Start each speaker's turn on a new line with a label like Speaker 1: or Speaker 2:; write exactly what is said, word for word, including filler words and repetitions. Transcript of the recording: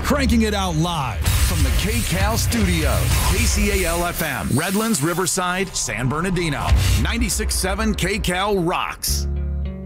Speaker 1: cranking it out live from the K C A L studio. K C A L F M, Redlands, Riverside, San Bernardino. ninety-six point seven K C A L rocks.